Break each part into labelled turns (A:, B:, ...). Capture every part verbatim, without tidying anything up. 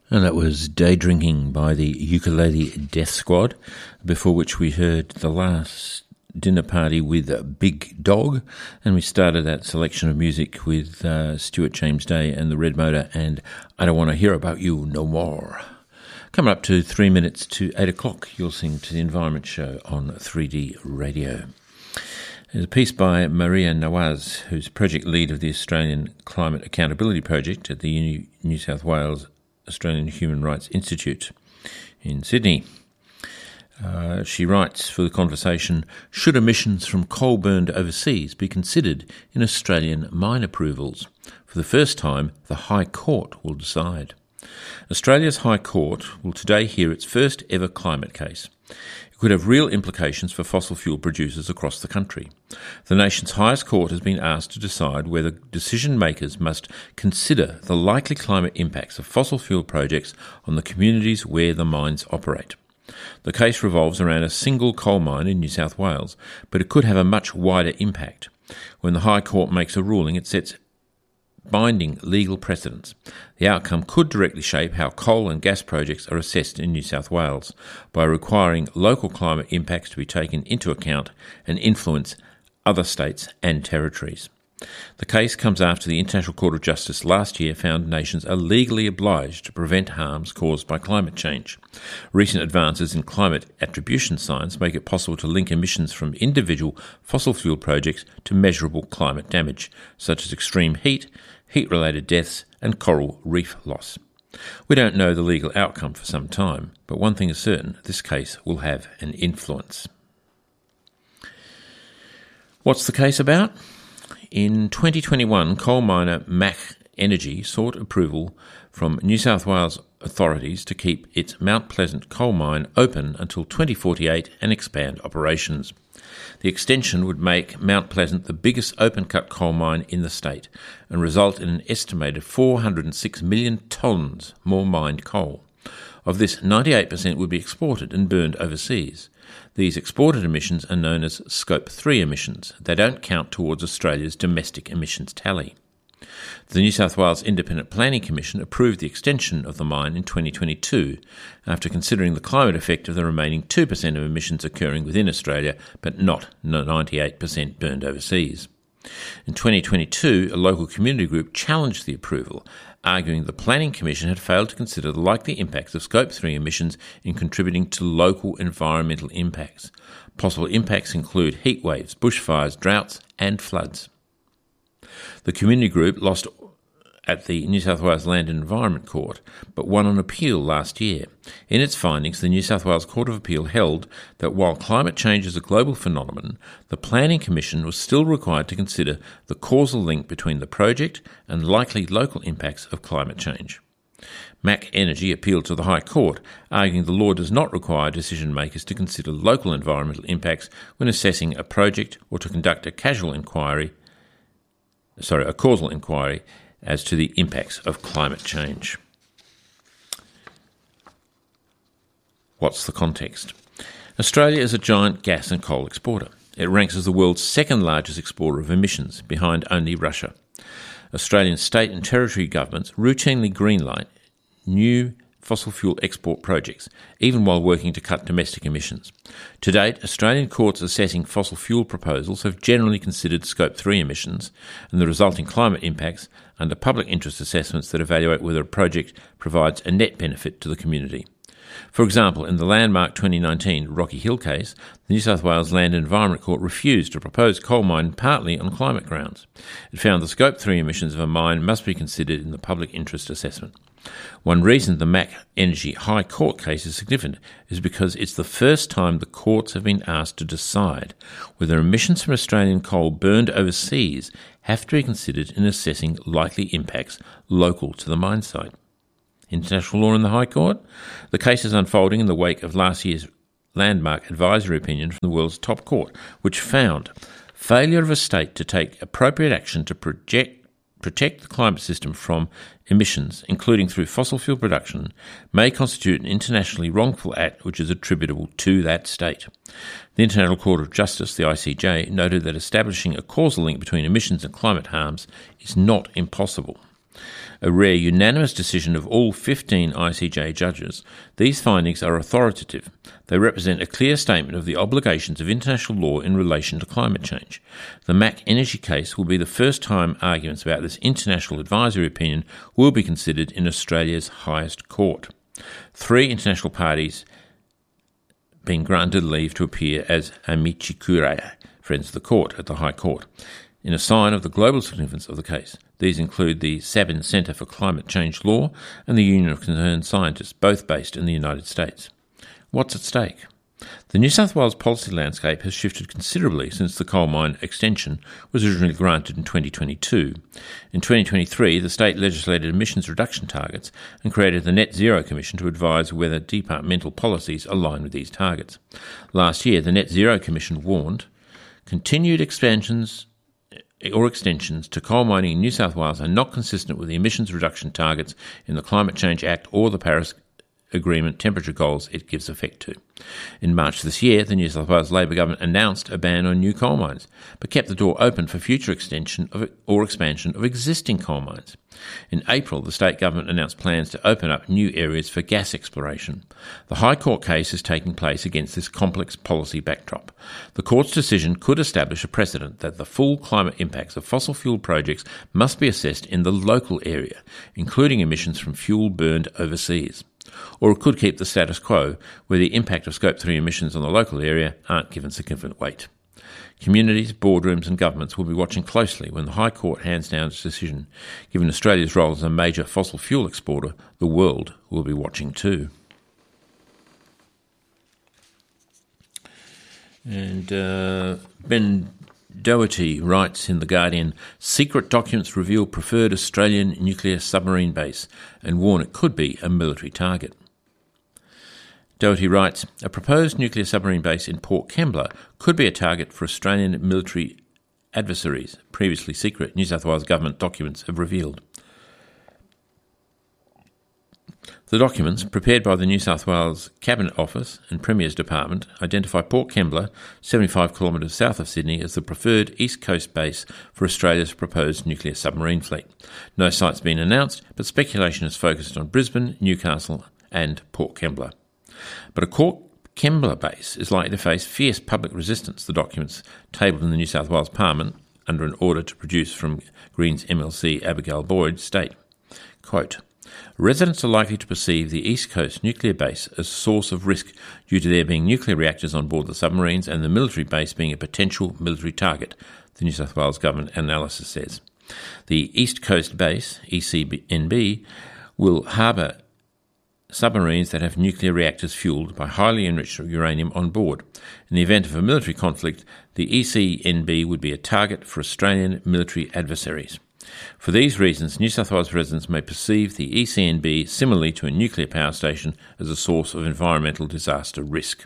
A: And that was Day Drinking by the Ukulele Death Squad, before which we heard The Last Dinner Party with Big Dog, and we started that selection of music with uh, Stuart James Day and the Red Motor and I Don't Want to Hear About You No More. Coming up to three minutes to eight o'clock, you'll sing to the Environment Show on three D Radio. There's a piece by Maria Nawaz, who's project lead of the Australian Climate Accountability Project at the New South Wales Australian Human Rights Institute in Sydney. Uh, she writes for The Conversation, should emissions from coal burned overseas be considered in Australian mine approvals? For the first time, the High Court will decide. Australia's High Court will today hear its first ever climate case. It could have real implications for fossil fuel producers across the country. The nation's highest court has been asked to decide whether decision makers must consider the likely climate impacts of fossil fuel projects on the communities where the mines operate. The case revolves around a single coal mine in New South Wales, but it could have a much wider impact. When the High Court makes a ruling, it sets binding legal precedents. The outcome could directly shape how coal and gas projects are assessed in New South Wales by requiring local climate impacts to be taken into account and influence other states and territories. The case comes after the International Court of Justice last year found nations are legally obliged to prevent harms caused by climate change. Recent advances in climate attribution science make it possible to link emissions from individual fossil fuel projects to measurable climate damage, such as extreme heat, heat-related deaths and coral reef loss. We don't know the legal outcome for some time, but one thing is certain, this case will have an influence. What's the case about? In twenty twenty-one, coal miner M A C Energy sought approval from New South Wales authorities to keep its Mount Pleasant coal mine open until twenty forty-eight and expand operations. The extension would make Mount Pleasant the biggest open-cut coal mine in the state and result in an estimated four hundred six million tonnes more mined coal. Of this, ninety-eight percent would be exported and burned overseas. These exported emissions are known as Scope three emissions. They don't count towards Australia's domestic emissions tally. The New South Wales Independent Planning Commission approved the extension of the mine in twenty twenty-two after considering the climate effect of the remaining two percent of emissions occurring within Australia but not ninety-eight percent burned overseas. In twenty twenty-two, a local community group challenged the approval, arguing the Planning Commission had failed to consider the likely impacts of Scope three emissions in contributing to local environmental impacts. Possible impacts include heat waves, bushfires, droughts and floods. The community group lost at the New South Wales Land and Environment Court, but won on appeal last year. In its findings, the New South Wales Court of Appeal held that while climate change is a global phenomenon, the Planning Commission was still required to consider the causal link between the project and likely local impacts of climate change. M A C Energy appealed to the High Court, arguing the law does not require decision makers to consider local environmental impacts when assessing a project or to conduct a casual inquiry, sorry, a causal inquiry as to the impacts of climate change. What's the context? Australia is a giant gas and coal exporter. It ranks as the world's second largest exporter of emissions, behind only Russia. Australian state and territory governments routinely greenlight new fossil fuel export projects, even while working to cut domestic emissions. To date, Australian courts assessing fossil fuel proposals have generally considered Scope three emissions and the resulting climate impacts under public interest assessments that evaluate whether a project provides a net benefit to the community. For example, in the landmark twenty nineteen Rocky Hill case, the New South Wales Land and Environment Court refused a proposed coal mine partly on climate grounds. It found the Scope three emissions of a mine must be considered in the public interest assessment. One reason the M A C Energy High Court case is significant is because it's the first time the courts have been asked to decide whether emissions from Australian coal burned overseas have to be considered in assessing likely impacts local to the mine site. International law in the High Court? The case is unfolding in the wake of last year's landmark advisory opinion from the world's top court, which found failure of a state to take appropriate action to project, protect the climate system from emissions, including through fossil fuel production, may constitute an internationally wrongful act which is attributable to that state. The International Court of Justice, the I C J, noted that establishing a causal link between emissions and climate harms is not impossible. A rare unanimous decision of all fifteen I C J judges, these findings are authoritative. They represent a clear statement of the obligations of international law in relation to climate change. The M A C Energy case will be the first time arguments about this international advisory opinion will be considered in Australia's highest court. Three international parties being granted leave to appear as amici curiae, friends of the court, at the High Court, in a sign of the global significance of the case. These include the Sabin Centre for Climate Change Law and the Union of Concerned Scientists, both based in the United States. What's at stake? The New South Wales policy landscape has shifted considerably since the coal mine extension was originally granted in twenty twenty-two. In twenty twenty-three, the state legislated emissions reduction targets and created the Net Zero Commission to advise whether departmental policies align with these targets. Last year, the Net Zero Commission warned continued expansions or extensions to coal mining in New South Wales are not consistent with the emissions reduction targets in the Climate Change Act or the Paris Agreement temperature goals it gives effect to. In March this year, the New South Wales Labor government announced a ban on new coal mines, but kept the door open for future extension of or expansion of existing coal mines. In April, the state government announced plans to open up new areas for gas exploration. The High Court case is taking place against this complex policy backdrop. The court's decision could establish a precedent that the full climate impacts of fossil fuel projects must be assessed in the local area, including emissions from fuel burned overseas. Or it could keep the status quo, where the impact of Scope three emissions on the local area aren't given significant weight. Communities, boardrooms and governments will be watching closely when the High Court hands down its decision. Given Australia's role as a major fossil fuel exporter, the world will be watching too. And uh, Ben Doherty writes in The Guardian, secret documents reveal preferred Australian nuclear submarine base and warn it could be a military target. Doherty writes, a proposed nuclear submarine base in Port Kembla could be a target for Australian military adversaries, previously secret New South Wales government documents have revealed. The documents, prepared by the New South Wales Cabinet Office and Premier's Department, identify Port Kembla, seventy-five kilometres south of Sydney, as the preferred East Coast base for Australia's proposed nuclear submarine fleet. No site's been announced, but speculation is focused on Brisbane, Newcastle and Port Kembla. But a Port Kembla base is likely to face fierce public resistance, the documents tabled in the New South Wales Parliament under an order to produce from Greens M L C Abigail Boyd state, quote, residents are likely to perceive the East Coast nuclear base as a source of risk due to there being nuclear reactors on board the submarines and the military base being a potential military target, the New South Wales Government analysis says. The East Coast base, E C N B, will harbour submarines that have nuclear reactors fuelled by highly enriched uranium on board. In the event of a military conflict, the E C N B would be a target for Australian military adversaries. For these reasons, New South Wales residents may perceive the E C N B similarly to a nuclear power station as a source of environmental disaster risk.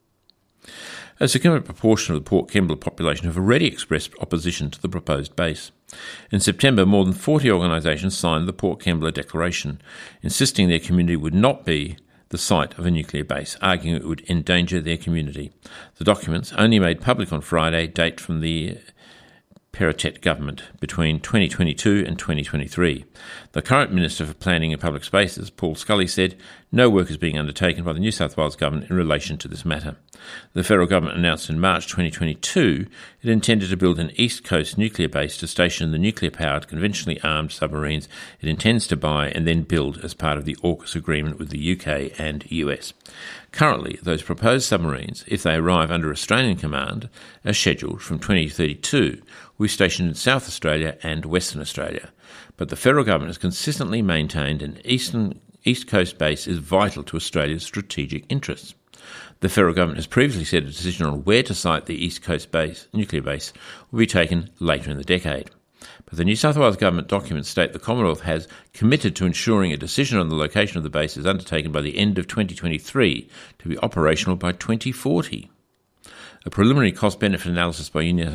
A: A significant proportion of the Port Kembla population have already expressed opposition to the proposed base. In September, more than forty organisations signed the Port Kembla Declaration, insisting their community would not be the site of a nuclear base, arguing it would endanger their community. The documents, only made public on Friday, date from the Perrottet government between twenty twenty-two and twenty twenty-three. The current Minister for Planning and Public Spaces, Paul Scully, said no work is being undertaken by the New South Wales Government in relation to this matter. The federal government announced in March twenty twenty-two it intended to build an East Coast nuclear base to station the nuclear-powered, conventionally armed submarines it intends to buy and then build as part of the AUKUS agreement with the U K and U S. Currently, those proposed submarines, if they arrive under Australian command, as scheduled from twenty thirty-two, will be stationed in South Australia and Western Australia. But the federal government has consistently maintained an eastern East Coast base is vital to Australia's strategic interests. The federal government has previously said a decision on where to site the East Coast base, nuclear base will be taken later in the decade. But the New South Wales government documents state the Commonwealth has committed to ensuring a decision on the location of the base is undertaken by the end of twenty twenty-three to be operational by twenty forty. A preliminary cost-benefit analysis by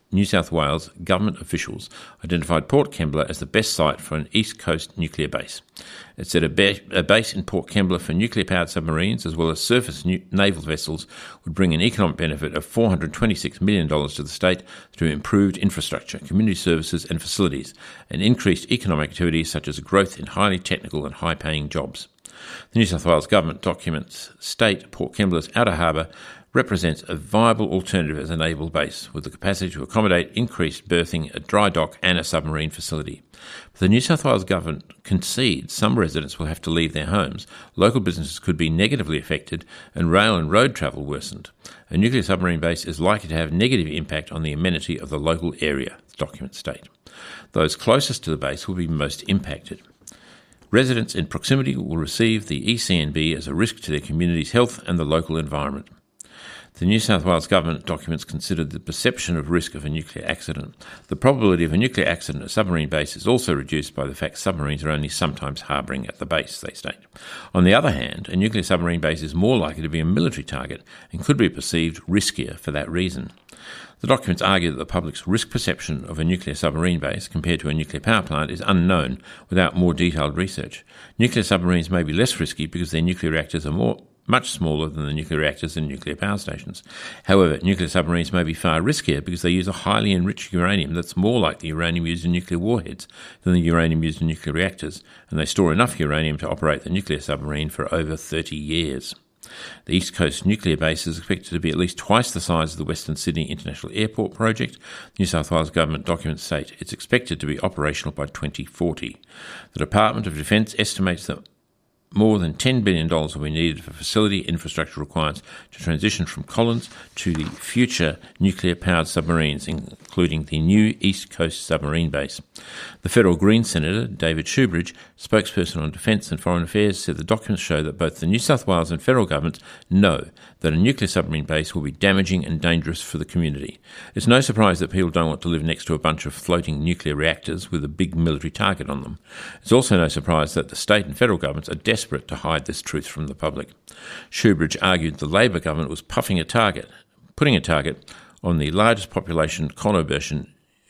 A: New South Wales government officials identified Port Kembla as the best site for an East Coast nuclear base. It said a, ba- a base in Port Kembla for nuclear-powered submarines as well as surface nu- naval vessels would bring an economic benefit of four hundred twenty-six million dollars to the state through improved infrastructure, community services and facilities, and increased economic activities such as growth in highly technical and high-paying jobs. The New South Wales government documents state Port Kembla's outer harbour represents a viable alternative as a naval base, with the capacity to accommodate increased berthing, a dry dock and a submarine facility. But the New South Wales government concedes some residents will have to leave their homes, local businesses could be negatively affected, and rail and road travel worsened. A nuclear submarine base is likely to have negative impact on the amenity of the local area, the documents state. Those closest to the base will be most impacted. Residents in proximity will receive the E C N B as a risk to their community's health and the local environment. The New South Wales government documents considered the perception of risk of a nuclear accident. The probability of a nuclear accident at a submarine base is also reduced by the fact submarines are only sometimes harbouring at the base, they state. On the other hand, a nuclear submarine base is more likely to be a military target and could be perceived riskier for that reason. The documents argue that the public's risk perception of a nuclear submarine base compared to a nuclear power plant is unknown without more detailed research. Nuclear submarines may be less risky because their nuclear reactors are more much smaller than the nuclear reactors in nuclear power stations. However, nuclear submarines may be far riskier because they use a highly enriched uranium that's more like the uranium used in nuclear warheads than the uranium used in nuclear reactors, and they store enough uranium to operate the nuclear submarine for over thirty years. The East Coast nuclear base is expected to be at least twice the size of the Western Sydney International Airport project. The New South Wales government documents state it's expected to be operational by twenty forty. The Department of Defence estimates that more than ten billion dollars will be needed for facility infrastructure requirements to transition from Collins to the future nuclear-powered submarines, including the new East Coast submarine base. The federal Greens Senator, David Shoebridge, spokesperson on Defence and Foreign Affairs, said the documents show that both the New South Wales and federal governments know that a nuclear submarine base will be damaging and dangerous for the community. It's no surprise that people don't want to live next to a bunch of floating nuclear reactors with a big military target on them. It's also no surprise that the state and federal governments are desperate to hide this truth from the public. Shoebridge argued the Labor government was puffing a target, putting a target on the largest population conurbation,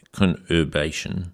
A: conurbation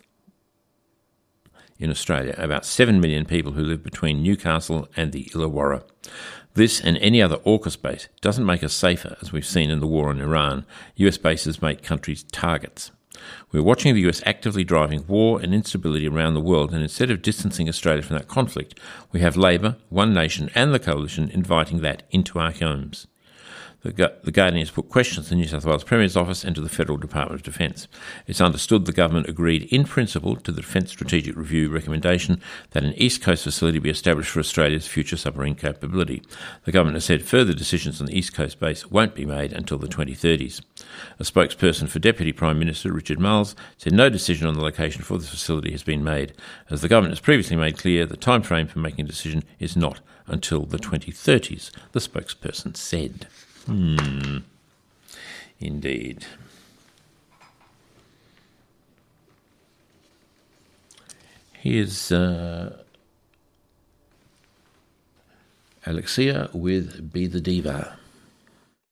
A: in Australia, about seven million people who live between Newcastle and the Illawarra. This and any other AUKUS base doesn't make us safer, as we've seen in the war in Iran. U S bases make countries targets. We're watching the U S actively driving war and instability around the world, and instead of distancing Australia from that conflict, we have Labor, One Nation and the Coalition inviting that into our homes. The, the Guardian has put questions to the New South Wales Premier's Office and to the Federal Department of Defence. It's understood the government agreed in principle to the Defence Strategic Review recommendation that an East Coast facility be established for Australia's future submarine capability. The government has said further decisions on the East Coast base won't be made until the twenty thirties. A spokesperson for Deputy Prime Minister Richard Marles said no decision on the location for the facility has been made. As the government has previously made clear, the time frame for making a decision is not until the twenty thirties, the spokesperson said. Hmm. Indeed. Here's uh, Alexia with Be the Diva.